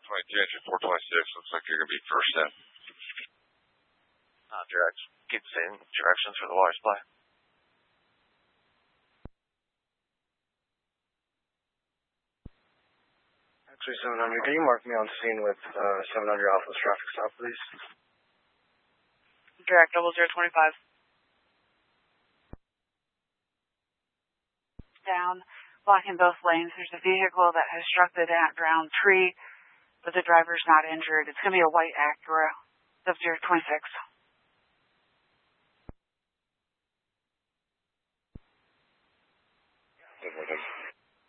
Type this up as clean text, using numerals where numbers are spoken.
423, engine 426. Looks like you're going to be first in. Keep the same directions for the water supply. X-ray 700, can you mark me on scene with 700 Alpha's traffic stop, please? Direct 0025. Down, blocking both lanes. There's a vehicle that has struck the ground tree, but the driver's not injured. It's going to be a white Acura, 0026.